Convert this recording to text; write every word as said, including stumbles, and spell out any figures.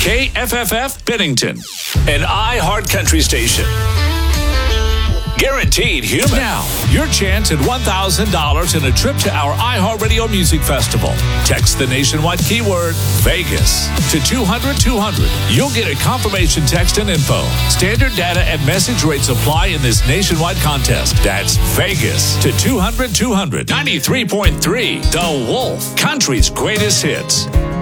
K F F F Bennington, an iHeart Country station. Guaranteed human. Now, your chance at one thousand dollars and a trip to our iHeartRadio Music Festival. Text the nationwide keyword Vegas to two hundred two hundred. You'll get a confirmation text and info. Standard data and message rates apply in this nationwide contest. That's Vegas to two hundred two hundred. ninety-three point three The Wolf, country's greatest hits.